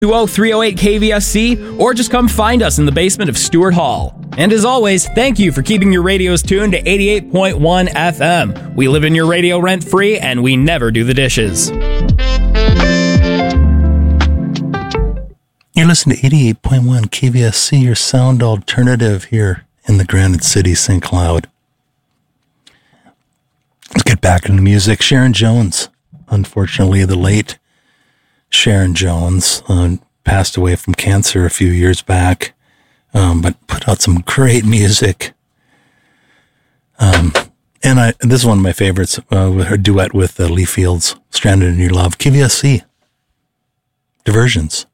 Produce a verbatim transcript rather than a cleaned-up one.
two oh three oh eight K V S C, or just come find us in the basement of Stewart Hall. And as always, thank you for keeping your radios tuned to eighty-eight point one F M. We live in your radio rent-free, and we never do the dishes. You're listening to eighty-eight point one K V S C, your sound alternative here in the Granite City, Saint Cloud. Let's get back into music. Sharon Jones, unfortunately, the late Sharon Jones, uh, passed away from cancer a few years back, um, but put out some great music. Um, and I this is one of my favorites, uh, with her duet with uh, Lee Fields, Stranded in Your Love. K V S C, Diversions.